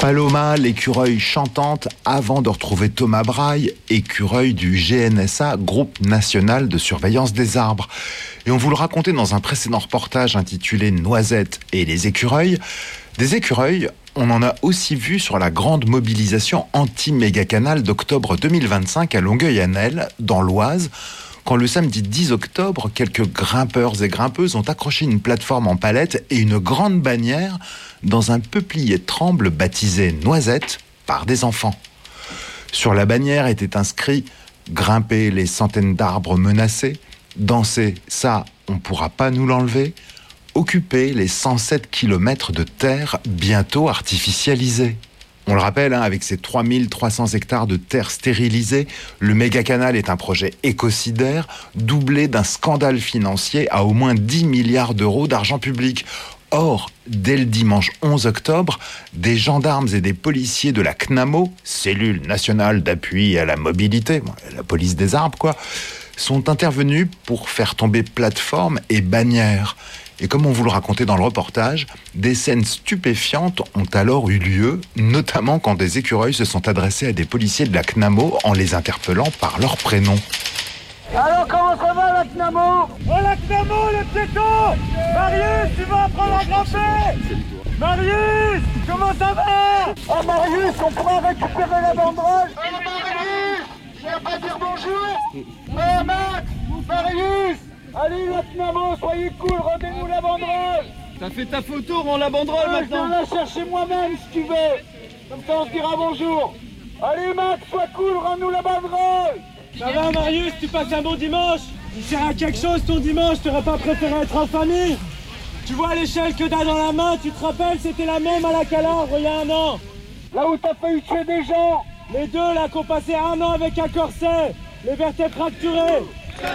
Paloma, l'écureuil chantante, avant de retrouver Thomas Braille, écureuil du GNSA, Groupe National de Surveillance des Arbres. Et on vous le racontait dans un précédent reportage intitulé Noisettes et les écureuils. Des écureuils, on en a aussi vu sur la grande mobilisation anti-méga-canal d'octobre 2025 à Longueuil-Annel, dans l'Oise, quand le samedi 10 octobre, quelques grimpeurs et grimpeuses ont accroché une plateforme en palette et une grande bannière dans un peuplier tremble baptisé Noisette par des enfants. Sur la bannière était inscrit « Grimper les centaines d'arbres menacés, danser, ça, on ne pourra pas nous l'enlever, occuper les 107 kilomètres de terre bientôt artificialisés ». On le rappelle, avec ses 3300 hectares de terre stérilisée, le méga-canal est un projet écocidaire doublé d'un scandale financier à au moins 10 milliards d'euros d'argent public. Or, dès le dimanche 11 octobre, des gendarmes et des policiers de la CNAMO, Cellule nationale d'appui à la mobilité, la police des arbres quoi, sont intervenus pour faire tomber plateforme et bannière. Et comme on vous le racontait dans le reportage, des scènes stupéfiantes ont alors eu lieu, notamment quand des écureuils se sont adressés à des policiers de la CNAMO en les interpellant par leur prénom. Alors comment ça va la CNAMO? Oh la CNAMO, le piéton! Marius, tu vas apprendre à grimper! Marius, comment ça va? Oh Marius, on pourra récupérer la banderole? Oh Marius, tu vas pas dire bonjour? Oh Max, Marius! Allez la CNAMO, soyez cool, rendez-nous la banderole! T'as fait ta photo, rends la banderole maintenant! Je viens la chercher moi-même si tu veux! Comme ça on se dira bonjour! Allez Max, sois cool, rends-nous la banderole! Ça va Marius, tu passes un bon dimanche? Il sert à quelque chose ton dimanche, t'aurais pas préféré être en famille? Tu vois l'échelle que t'as dans la main, tu te rappelles, c'était la même à la Calandre il y a un an. Là où t'as failli tuer des gens! Les deux là qui ont passé un an avec un corset, les vertèbres fracturées.